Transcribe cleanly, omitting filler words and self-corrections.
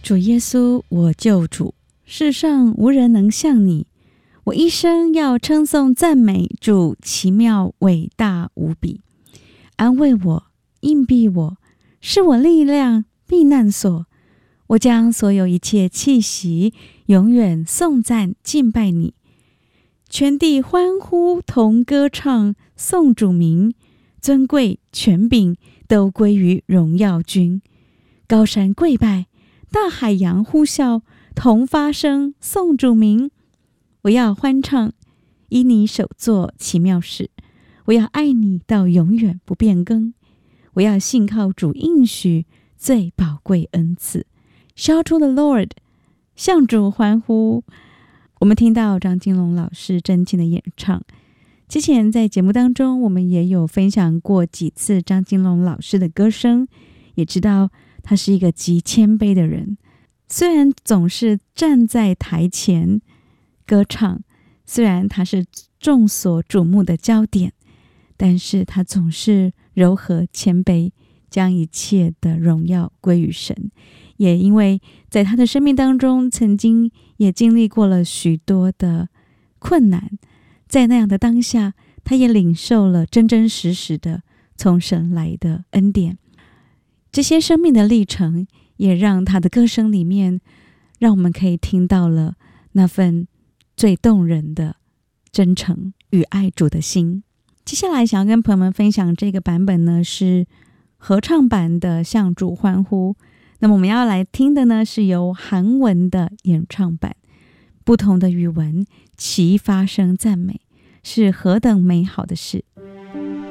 主耶稣，我救主，世上无人能像你，我一生要称颂赞美主奇妙伟大无比，安慰我，荫庇我，是我力量避难所。我将所有一切气息永远颂赞敬拜你，全地欢呼同歌唱颂主名，尊贵权柄都归于荣耀君。高山跪拜，大海洋呼啸，同发声颂主名。我要欢唱，因你手作奇妙事，我要爱你到永远不变更。我要信靠主应许最宝贵恩赐。Shout to the Lord， 向主欢呼。我们听到张金龙老师真情的演唱。之前在节目当中，我们也有分享过几次张金龙老师的歌声，也知道他是一个极谦卑的人。虽然总是站在台前歌唱，虽然他是众所瞩目的焦点，但是他总是柔和谦卑，将一切的荣耀归于神。也因为在他的生命当中，曾经也经历过了许多的困难，在那样的当下，他也领受了真真实实的从神来的恩典。这些生命的历程，也让他的歌声里面，让我们可以听到了那份最动人的真诚与爱主的心。接下来想要跟朋友们分享这个版本呢，是合唱版的向主欢呼。那么我们要来听的呢，是由韩文的演唱版，不同的语文齐发声赞美，是何等美好的事。